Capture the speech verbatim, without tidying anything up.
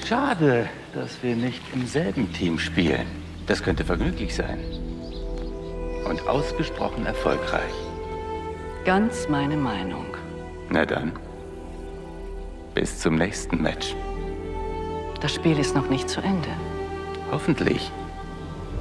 Schade, dass wir nicht im selben Team spielen. Das könnte vergnüglich sein. Und ausgesprochen erfolgreich. Ganz meine Meinung. Na dann. Bis zum nächsten Match. Das Spiel ist noch nicht zu Ende. Hoffentlich.